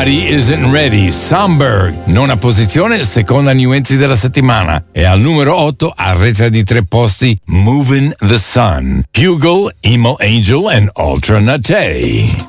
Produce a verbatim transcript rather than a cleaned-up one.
Body Isn't Ready, Somberg, nona posizione, seconda new entry della settimana. E al numero otto, a rete di tre posti, Moving the Sun, Hugel, Emo Angel and Ultra Nate.